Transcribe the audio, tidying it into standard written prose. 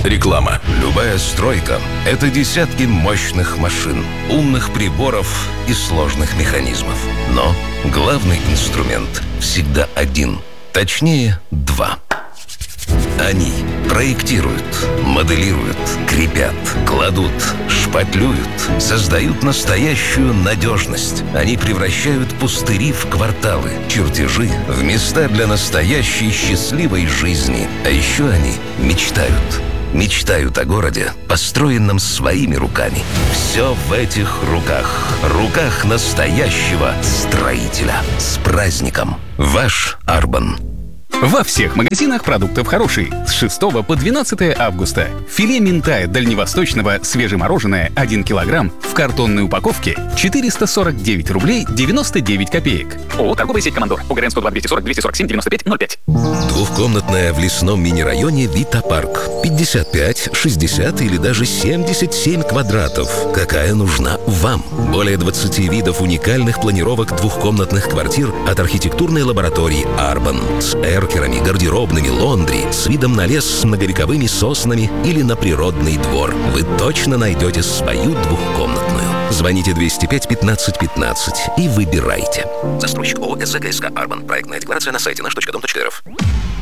Реклама. Любая стройка – это десятки мощных машин, умных приборов и сложных механизмов. Но главный инструмент всегда один. Точнее, два. Они проектируют, моделируют, крепят, кладут, шпатлюют, создают настоящую надежность. Они превращают пустыри в кварталы, чертежи в места для настоящей счастливой жизни. А еще они мечтают. Мечтают о городе, построенном своими руками. Все в этих руках. Руках настоящего строителя. С праздником! Ваш Арбан. Во всех магазинах продуктов хороший. С 6 по 12 августа. Филе минтая дальневосточного свежемороженое 1 килограмм в картонной упаковке 449 рублей 99 копеек. ООО «Торговая сеть Командор». ОГРН 102 240 247 95 05. Двухкомнатная в лесном мини-районе Вита Парк. 55, 60 или даже 77 квадратов. Какая нужна вам? Более 20 видов уникальных планировок двухкомнатных квартир от архитектурной лаборатории Арбан. С эркерами, гардеробными, лондри, с видом на лес с многовековыми соснами или на природный двор. Вы точно найдете свою двухкомнатную. Звоните 205 15 15 и выбирайте. Застройщик ООО «СЗГСК Арбан». Проектная декларация на сайте наш.дом.рф.